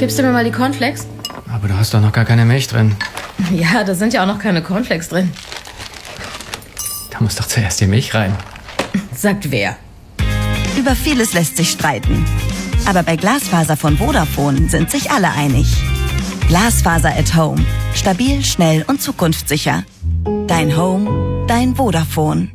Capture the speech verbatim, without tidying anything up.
Gibst du mir mal die Cornflakes? Aber du hast doch noch gar keine Milch drin. Ja, da sind ja auch noch keine Cornflakes drin. Da muss doch zuerst die Milch rein. Sagt wer? Über vieles lässt sich streiten. Aber bei Glasfaser von Vodafone sind sich alle einig. Glasfaser at Home. Stabil, schnell und zukunftssicher. Dein Home, dein Vodafone.